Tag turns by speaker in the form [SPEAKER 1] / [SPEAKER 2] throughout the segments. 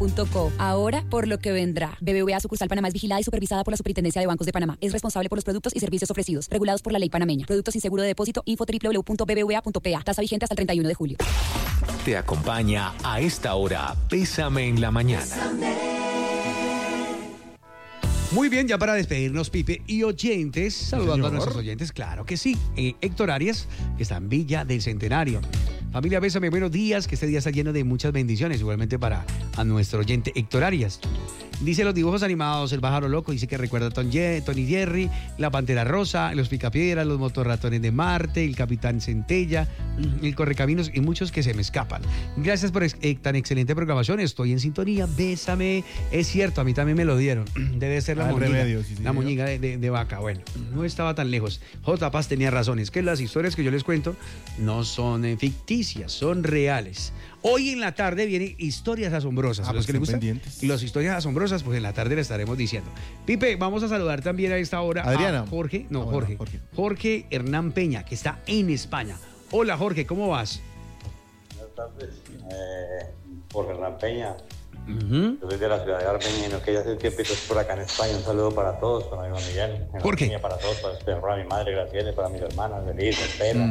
[SPEAKER 1] .co. Ahora, por lo que vendrá. BBVA Sucursal Panamá es vigilada y supervisada por la Superintendencia de Bancos de Panamá. Es responsable por los productos y servicios ofrecidos, regulados por la ley panameña. Productos sin seguro de depósito. Info www.bbva.pa. Tasa vigente hasta el 31 de julio.
[SPEAKER 2] Te acompaña a esta hora Bésame en la mañana.
[SPEAKER 3] Muy bien, ya para despedirnos, Pipe y oyentes, saludando a nuestros oyentes, claro que sí. Héctor Arias, que está en Villa del Centenario. Familia, bésame, buenos días, que este día está lleno de muchas bendiciones, igualmente para a nuestro oyente Héctor Arias. Dice los dibujos animados, el pájaro loco, dice que recuerda a Tony Jerry, la pantera rosa, los picapiedras, los motorratones de Marte, el capitán Centella, el correcaminos y muchos que se me escapan. Gracias por tan excelente programación, estoy en sintonía, bésame. Es cierto, a mí también me lo dieron, debe ser la moñiga, la moñiga de vaca. Bueno, no estaba tan lejos. J. Paz tenía razón, es que las historias que yo les cuento no son ficticias, son reales. Hoy en la tarde vienen historias asombrosas. A los que les gustan y las historias asombrosas, pues en la tarde le estaremos diciendo. Pipe, vamos a saludar también a esta hora
[SPEAKER 4] Adriana.
[SPEAKER 3] a Jorge Hernán Peña, que está en España. Hola, Jorge, ¿cómo vas?
[SPEAKER 5] Buenas tardes. Jorge Hernán Peña. Yo soy de la ciudad de Armenio, que ya hace tiempo estoy por acá en España. Un saludo para todos, para mi hermano Miguel,
[SPEAKER 3] Jorge.
[SPEAKER 5] Para todos, para mi madre Graciela, para mis hermanas Elisa, Estela.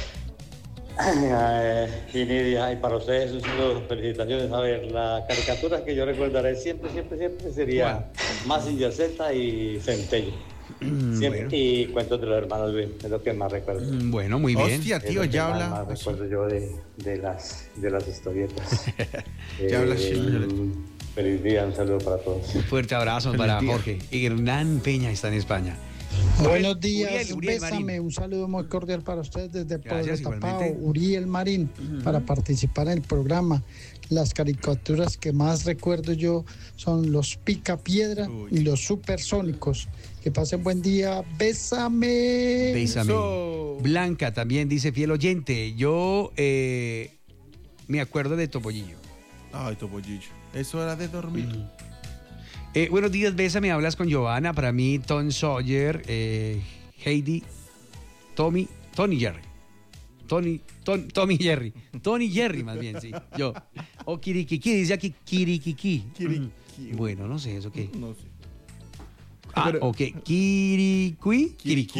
[SPEAKER 5] Y Nidia, y para ustedes un saludo, felicitaciones. A ver, la caricatura que yo recordaré siempre sería Mazinger Z y Centello. Siempre, bueno. Y cuentos de los hermanos Grimm, es lo que más recuerdo.
[SPEAKER 3] Bueno, muy bien.
[SPEAKER 4] Hostia, tío, ya habla.
[SPEAKER 5] Más recuerdo yo de las historietas.
[SPEAKER 4] Ya habla.
[SPEAKER 5] Feliz día, un saludo para todos.
[SPEAKER 3] Un fuerte abrazo para Jorge. Hernán Peña está en España.
[SPEAKER 6] Buenos días,
[SPEAKER 3] Uriel
[SPEAKER 6] bésame,
[SPEAKER 3] Marín.
[SPEAKER 6] Un saludo muy cordial para ustedes desde Pueblo Tapao,
[SPEAKER 3] igualmente.
[SPEAKER 6] Uriel Marín, para participar en el programa. Las caricaturas que más recuerdo yo son los Picapiedra y los Supersónicos. Que pasen buen día, bésame.
[SPEAKER 3] Bésame. Blanca también dice, fiel oyente, yo me acuerdo de Topollillo.
[SPEAKER 4] Ay, Topollillo, es hora de dormir.
[SPEAKER 3] Buenos días, bésame, hablas con Giovanna. Para mí, Tom Sawyer, Heidi, Tony Jerry. Tommy Jerry. Tony Jerry, más bien, sí. Yo. O Kirikiki, dice aquí Kirikiki. Bueno, no sé, ¿eso qué?
[SPEAKER 4] No sé.
[SPEAKER 3] Pero, ok. Kirikui.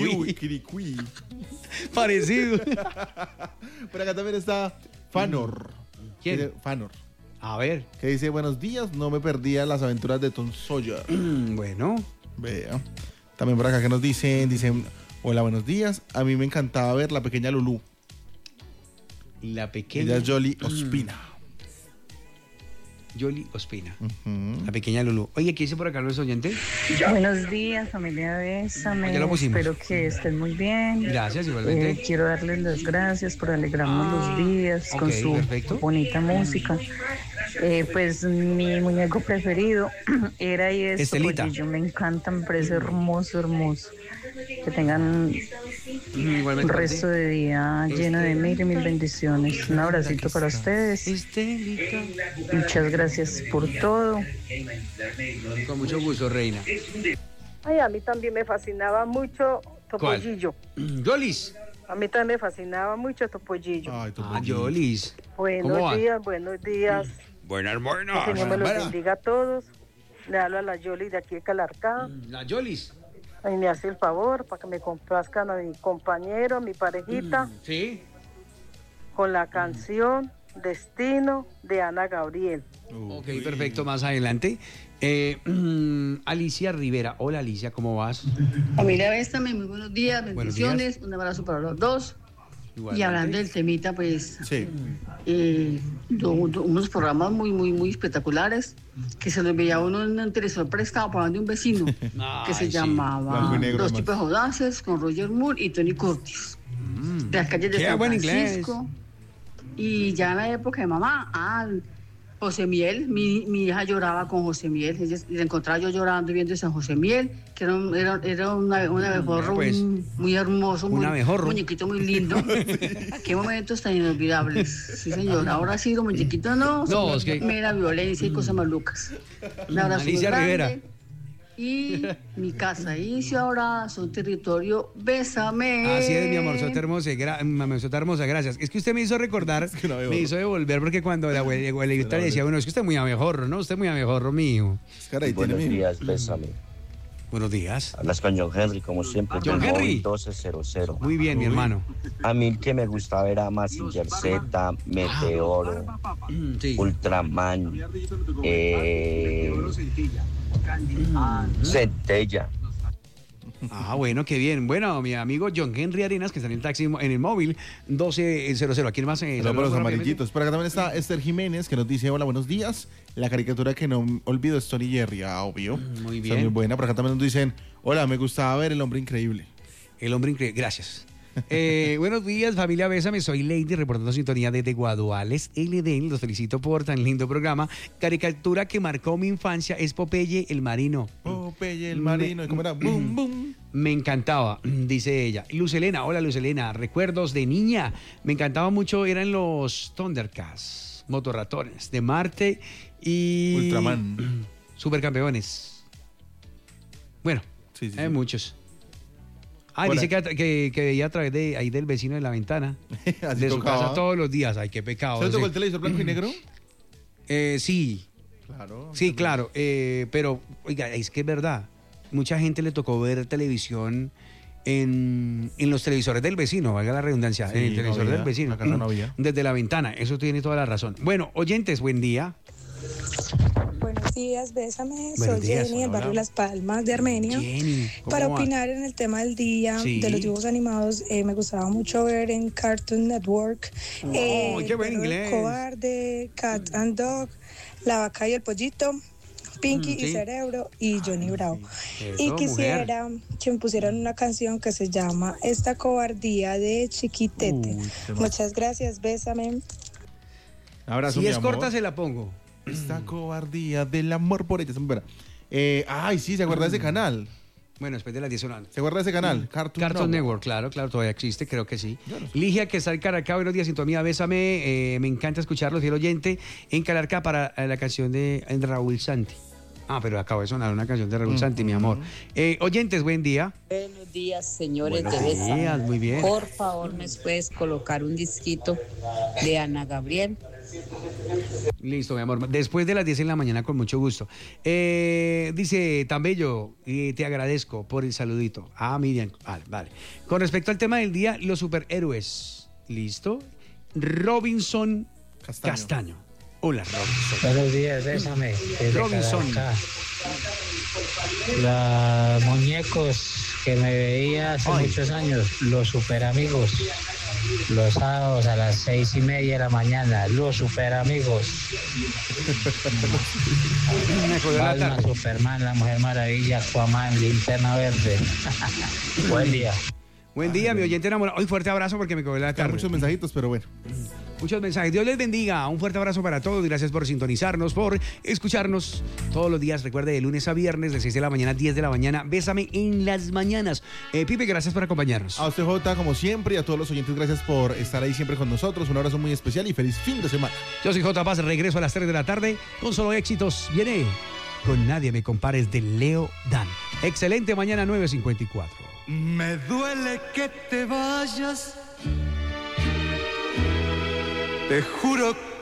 [SPEAKER 3] Parecido.
[SPEAKER 4] Por acá también está Fanor.
[SPEAKER 3] ¿Quién?
[SPEAKER 4] Dice Fanor.
[SPEAKER 3] A ver.
[SPEAKER 4] Que dice, buenos días, no me perdía las aventuras de Tom Sawyer.
[SPEAKER 3] Bueno.
[SPEAKER 4] Vea. También por acá que nos dicen, hola, buenos días. A mí me encantaba ver La Pequeña Lulú.
[SPEAKER 3] La pequeña.
[SPEAKER 4] Ella es Jolie Ospina.
[SPEAKER 3] Jolie Ospina. La pequeña Lulú. Oye, ¿qué dice por acá nuestro oyente?
[SPEAKER 7] Buenos días, familia Bésame.
[SPEAKER 3] Ya lo pusimos.
[SPEAKER 7] Espero que estén muy bien.
[SPEAKER 3] Gracias, igualmente.
[SPEAKER 7] Quiero darles las gracias por alegrarnos los días con su bonita música. Pues mi muñeco preferido era y es
[SPEAKER 3] Estelita.
[SPEAKER 7] Topollillo. Me encanta, me parece hermoso. Que tengan un resto de día lleno de mil bendiciones. Un abracito para ustedes.
[SPEAKER 3] Estelita.
[SPEAKER 7] Muchas gracias por todo.
[SPEAKER 3] Con mucho gusto, reina.
[SPEAKER 8] Ay, a mí también me fascinaba mucho Topollillo.
[SPEAKER 3] Yolis.
[SPEAKER 8] A mí también me fascinaba mucho Topollillo.
[SPEAKER 4] Ay, Topollillo.
[SPEAKER 3] Yolis.
[SPEAKER 8] Buenos días. Buenos. Que el Señor me los bendiga a todos. Le hablo a la Yolis de aquí de Calarcá.
[SPEAKER 3] La Yolis.
[SPEAKER 8] Y me hace el favor para que me complazcan a mi compañero, a mi parejita.
[SPEAKER 3] Sí.
[SPEAKER 8] Con la canción Destino de Ana Gabriel.
[SPEAKER 3] Ok, perfecto, más adelante. Alicia Rivera. Hola, Alicia, ¿cómo vas?
[SPEAKER 9] Familia Bésame, muy buenos días, bendiciones, un abrazo para los dos. Igualmente. Y hablando del temita, pues, unos programas muy espectaculares, que se los veía uno en un televisor prestado para de un vecino, que se llamaba Dos tipos audaces, con Roger Moore y Tony Curtis, de las calles de San Francisco. Y ya en la época de mamá, José Miel, mi hija lloraba con José Miel, la encontraba yo llorando viendo San José Miel, que era un abejorro muy hermoso, un muñequito muy lindo. Qué momentos tan inolvidables. Sí, señor, ahora sí los muñequitos no, es que mera violencia y cosas malucas. Un abrazo
[SPEAKER 3] Alicia Rivera.
[SPEAKER 9] y mi casa y ahora son territorio Bésame.
[SPEAKER 3] Así es, mi amor, Sota hermosa, gracias. Es que usted me hizo recordar, me hizo devolver, porque cuando la abuelita le decía, bueno, es que usted es muy abejorro, ¿no? Usted es muy abejorro, mijo.
[SPEAKER 10] Buenos días, Bésame.
[SPEAKER 3] Buenos días.
[SPEAKER 10] Hablas con John Henry, como siempre.
[SPEAKER 3] John Henry.
[SPEAKER 10] 1200.
[SPEAKER 3] Muy bien, mi hermano.
[SPEAKER 10] A mí que me gustaba era Mazinger Z, Meteoro, sí. Ultraman, Centella.
[SPEAKER 3] Ah, bueno, qué bien. Bueno, mi amigo John Henry Arenas, que está en el taxi, en el móvil 1200. ¿A quién más?
[SPEAKER 4] Los amarillitos. Por acá también está Esther Jiménez, que nos dice, hola, buenos días. La caricatura que no olvido es Tony Jerry, obvio.
[SPEAKER 3] Muy bien.
[SPEAKER 4] Está muy buena. Por acá también nos dicen, hola, me gustaba ver El Hombre Increíble.
[SPEAKER 3] El Hombre Increíble, gracias. Buenos días, familia Bésame, soy Lady, reportando sintonía desde Guaduales, LD. Los felicito por tan lindo programa. Caricatura que marcó mi infancia es Popeye el Marino.
[SPEAKER 4] Popeye el Marino, ¿cómo era? Boom, boom.
[SPEAKER 3] Me encantaba, dice ella. Luz Elena, hola Luz Elena, recuerdos de niña. Me encantaba mucho, eran los Thundercats, Motorratones de Marte y
[SPEAKER 4] Ultraman.
[SPEAKER 3] Supercampeones. Bueno, sí, hay muchos.
[SPEAKER 4] Bueno.
[SPEAKER 3] Dice que veía a través de ahí del vecino de la ventana.
[SPEAKER 4] Así
[SPEAKER 3] de
[SPEAKER 4] tocaba.
[SPEAKER 3] su casa todos los días. Ay, qué pecado.
[SPEAKER 4] ¿Se tocó el televisor blanco y negro?
[SPEAKER 3] Sí.
[SPEAKER 4] Claro.
[SPEAKER 3] Sí, claro. Pero, oiga, es que es verdad. Mucha gente le tocó ver televisión en los televisores del vecino, valga la redundancia.
[SPEAKER 4] Sí,
[SPEAKER 3] en el televisor del vecino.
[SPEAKER 4] Acá no había.
[SPEAKER 3] Desde la ventana. Eso tiene toda la razón. Bueno, oyentes, buen día.
[SPEAKER 11] Buenos días, Bésame.
[SPEAKER 3] Buenos
[SPEAKER 11] Soy
[SPEAKER 3] días,
[SPEAKER 11] Jenny, del barrio Las Palmas de Armenia.
[SPEAKER 3] Jenny,
[SPEAKER 11] para
[SPEAKER 3] ¿cómo va?
[SPEAKER 11] opinar en el tema del día de los dibujos animados, me gustaba mucho ver en Cartoon Network.
[SPEAKER 3] ¡Qué buen inglés!
[SPEAKER 11] El Cobarde, Cat and Dog, La Vaca y el Pollito, Pinky y Cerebro y Johnny Bravo. Y quisiera que me pusieran una canción que se llama Esta Cobardía de Chiquitete. Muchas gracias, Bésame.
[SPEAKER 4] Abrazo,
[SPEAKER 3] si es
[SPEAKER 4] amor.
[SPEAKER 3] corta, se la pongo.
[SPEAKER 4] Esta cobardía del amor por ella. Sí, ¿se acuerda de ese canal?
[SPEAKER 3] Bueno, después de las 10 horas.
[SPEAKER 4] ¿Se acuerda de ese canal?
[SPEAKER 3] Cartoon Network, claro, todavía existe, creo que sí. Ligia, que está en Caracá, buenos días, sintonía, Bésame. Me encanta escucharlo, fiel oyente, en Calarca para la canción de Raúl Santi. Pero acaba de sonar una canción de Raúl Santi, mi amor. Oyentes, buen día.
[SPEAKER 12] Buenos días, señores
[SPEAKER 3] Buenos
[SPEAKER 12] de Bésame.
[SPEAKER 3] días, muy bien.
[SPEAKER 12] Por favor, ¿me puedes colocar un disquito de Ana Gabriel?
[SPEAKER 3] Listo, mi amor. Después de las 10 de la mañana, con mucho gusto. Dice, tan bello, te agradezco por el saludito. Miriam, vale. Con respecto al tema del día, los superhéroes. ¿Listo? Robinson Castaño. Hola, Robinson.
[SPEAKER 13] Buenos días, Bésame.
[SPEAKER 3] Robinson.
[SPEAKER 13] Los muñecos que me veía hace muchos años, los super amigos. Los sábados a las 6:30 de la mañana, los super amigos. Batman, Superman, la Mujer Maravilla, Aquaman, Linterna Verde. Buen día.
[SPEAKER 3] Buen día, mi oyente enamorado. Hoy fuerte abrazo porque me cogió la tarde.
[SPEAKER 4] Muchos mensajitos, pero bueno.
[SPEAKER 3] Muchos mensajes. Dios les bendiga. Un fuerte abrazo para todos. Gracias por sintonizarnos, por escucharnos todos los días. Recuerde, de lunes a viernes, de 6 de la mañana a 10 de la mañana. Bésame en las mañanas. Pipe, gracias por acompañarnos.
[SPEAKER 4] A usted, Jota, como siempre, y a todos los oyentes, gracias por estar ahí siempre con nosotros. Un abrazo muy especial y feliz fin de semana.
[SPEAKER 3] Yo soy J. Paz, regreso a las 3 de la tarde con solo éxitos. Viene Con Nadie Me Compares de Leo Dan. Excelente mañana, 9:54.
[SPEAKER 14] Me duele que te vayas, te juro